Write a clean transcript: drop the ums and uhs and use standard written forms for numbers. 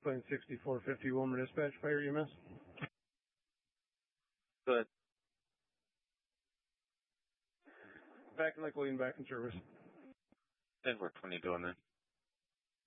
Plane 6450 Wilmer Dispatch, Fire EMS. Good. Back in Lake William, back in service. Good work. When are you doing that?